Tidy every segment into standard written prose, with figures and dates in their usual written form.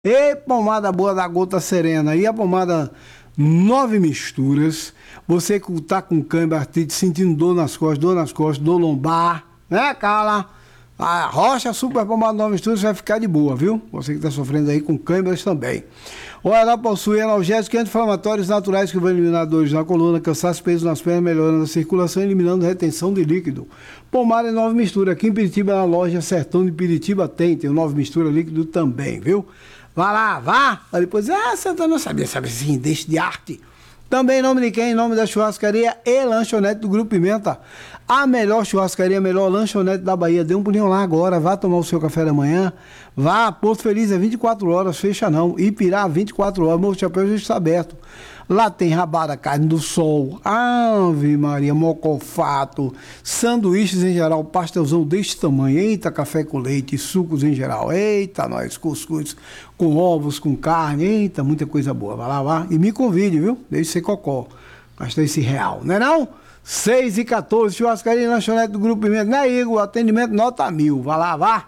E pomada boa da Gota Serena. E a pomada 9 misturas. Você que tá com câimbra, artrite, sentindo dor nas costas, dor lombar, né, Carla? A Rocha Super Pomada 9 misturas vai ficar de boa, viu? Você que está sofrendo aí com câimbras também. Olha, ela possui analgésicos e anti-inflamatórios naturais que vão eliminar dores na coluna, cansaço, peso nas pernas, melhorando a circulação e eliminando retenção de líquido. Pomada 9 misturas. Aqui em Piritiba, na loja Sertão de Piritiba, tem o 9 mistura líquido também, viu? Vá lá, vá. Aí depois, Santana, não sabia, sabe assim, deixe de arte. Também em nome de quem? Em nome da churrascaria e lanchonete do Grupo Pimenta. A melhor churrascaria, a melhor lanchonete da Bahia. Dê um pulinho lá agora, vá tomar o seu café da manhã. Vá, Porto Feliz é 24 horas, fecha não. Ipirá, 24 horas, Morro Chapéu já está aberto. Lá tem rabada, carne do sol, ave Maria, mocofato, sanduíches em geral, pastelzão deste tamanho, eita, café com leite, sucos em geral, eita, nós, cuscuz com ovos, com carne, eita, muita coisa boa, vai lá, vá, e me convide, viu? Deixe ser cocó, gasta esse real, não é não? 6h14, churrascaria e lanchonete do Grupo Pimenta, né, Igor? Atendimento nota 1000, vai lá, vá.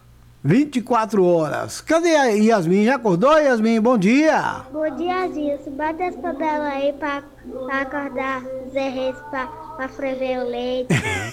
24 horas. Cadê a Yasmin? Já acordou, Yasmin? Bom dia. Bom dia, Zilson. Bate as panelas aí pra acordar Zé Reis pra ferver o leite.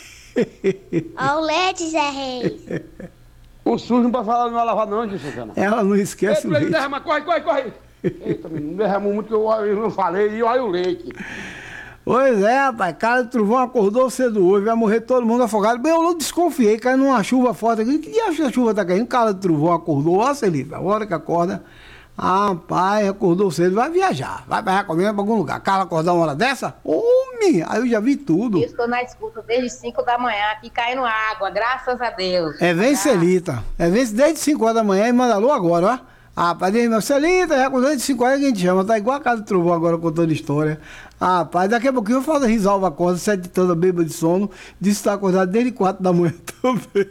Ó o leite, Zé Reis. O SUS não pode falar, não vai lavar não, Santana. Ela não esquece o leite. Derrama, corre. Eita, menino, derramou muito que eu não falei, e olha o leite. Pois é, rapaz, cara do trovão acordou cedo hoje, vai morrer todo mundo afogado. Bem, eu não desconfiei, caiu numa chuva forte aqui. Que diacho da chuva tá caindo? Cara do trovão acordou, ó, Celita, a hora que acorda. Rapaz, acordou cedo, vai viajar, vai pra recomenda pra algum lugar. Carla acordar uma hora dessa? Homem, aí eu já vi tudo. Eu estou na escuta desde 5 da manhã, aqui caindo água, graças a Deus. Vem Celita, vem desde 5 horas da manhã e manda alô agora, ó. Rapaz, meu Celita, já acordou de 5 horas que a gente chama, tá igual a casa do trovão agora contando história. Rapaz, daqui a pouquinho eu falo Risalva acorda, 7 toda bêbada de sono, disse que tá acordado desde 4 da manhã também.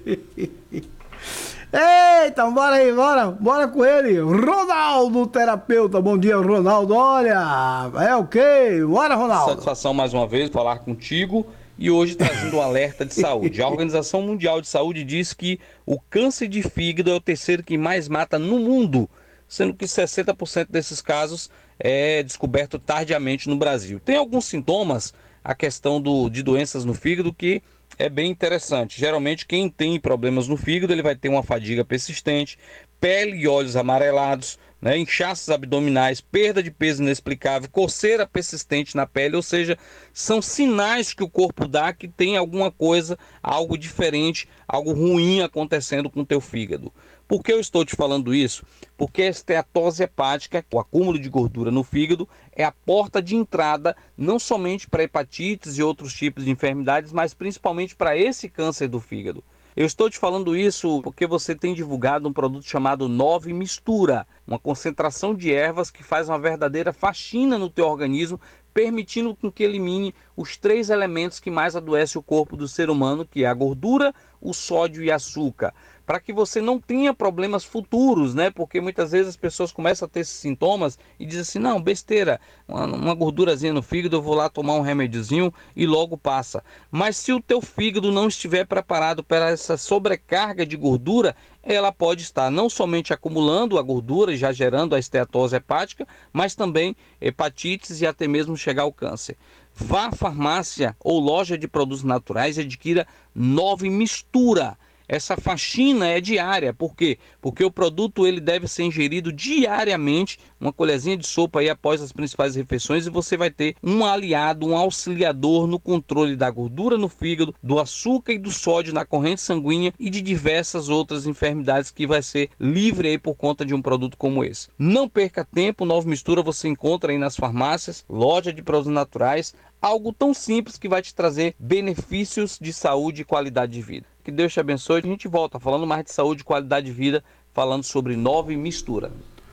Eita, bora aí, bora com ele. Ronaldo, terapeuta, bom dia, Ronaldo, olha, é o quê? Bora, Ronaldo. Satisfação mais uma vez falar contigo e hoje trazendo um alerta de saúde. A Organização Mundial de Saúde diz que o câncer de fígado é o terceiro que mais mata no mundo, sendo que 60% desses casos é descoberto tardiamente no Brasil. Tem alguns sintomas, a questão de doenças no fígado, que é bem interessante. Geralmente quem tem problemas no fígado, ele vai ter uma fadiga persistente, pele e olhos amarelados, né, inchaços abdominais, perda de peso inexplicável, coceira persistente na pele, ou seja, são sinais que o corpo dá que tem alguma coisa, algo diferente, algo ruim acontecendo com o teu fígado. Por que eu estou te falando isso? Porque a esteatose hepática, o acúmulo de gordura no fígado, é a porta de entrada não somente para hepatites e outros tipos de enfermidades, mas principalmente para esse câncer do fígado. Eu estou te falando isso porque você tem divulgado um produto chamado 9 Mistura, uma concentração de ervas que faz uma verdadeira faxina no teu organismo, permitindo com que elimine os 3 elementos que mais adoecem o corpo do ser humano, que é a gordura, o sódio e açúcar, para que você não tenha problemas futuros, né? Porque muitas vezes as pessoas começam a ter esses sintomas e dizem assim, não, besteira, uma gordurazinha no fígado, eu vou lá tomar um remédiozinho e logo passa. Mas se o teu fígado não estiver preparado para essa sobrecarga de gordura, ela pode estar não somente acumulando a gordura e já gerando a esteatose hepática, mas também hepatites e até mesmo chegar ao câncer. Vá à farmácia ou loja de produtos naturais e adquira 9 Mistura. Essa faxina é diária. Por quê? Porque o produto ele deve ser ingerido diariamente, uma colherzinha de sopa aí após as principais refeições, e você vai ter um aliado, um auxiliador no controle da gordura no fígado, do açúcar e do sódio na corrente sanguínea e de diversas outras enfermidades que vai ser livre aí por conta de um produto como esse. Não perca tempo, 9 Mistura você encontra aí nas farmácias, loja de produtos naturais, algo tão simples que vai te trazer benefícios de saúde e qualidade de vida. Que Deus te abençoe. A gente volta falando mais de saúde e qualidade de vida, falando sobre 9 Mistura.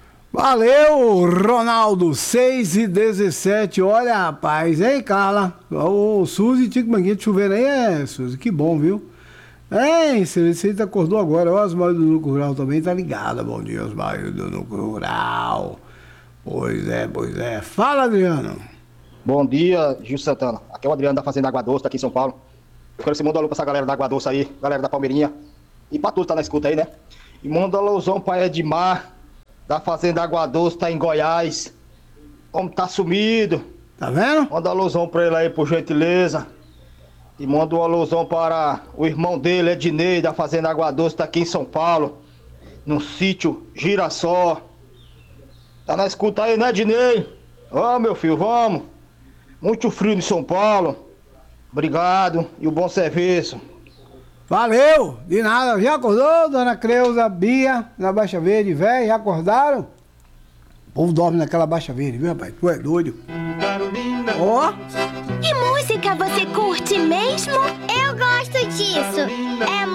Valeu, Ronaldo, 6h17. Olha, rapaz, hein, Carla? Ô, Suzy, Tico Manguinho de chuveiro aí, Suzy, que bom, viu? Hein, você acordou agora. O Osmar do Núcleo Rural também tá ligado. Bom dia, Osmar do Núcleo Rural. Pois é. Fala, Adriano. Bom dia, Gil Santana. Aqui é o Adriano da Fazenda Água Doce, tá aqui em São Paulo. Eu quero que você manda um alô pra essa galera da Água Doce aí, galera da Palmeirinha. E pra todos que tá na escuta aí, né? E manda um alôzão pra Edmar, da Fazenda Água Doce, tá em Goiás. Como tá sumido. Tá vendo? Manda um alusão pra ele aí, por gentileza. E manda um alusão para o irmão dele, Ednei, da Fazenda Água Doce, tá aqui em São Paulo. No sítio Girassó. Tá na escuta aí, né, Ednei? Ô, meu filho, vamos. Muito frio em São Paulo. Obrigado e um bom serviço. Valeu! De nada. Já acordou, dona Creuza, Bia, na Baixa Verde, velho? Já acordaram? O povo dorme naquela Baixa Verde, viu, rapaz? Tu é doido. Ó! Que música você curte mesmo? Eu gosto disso. É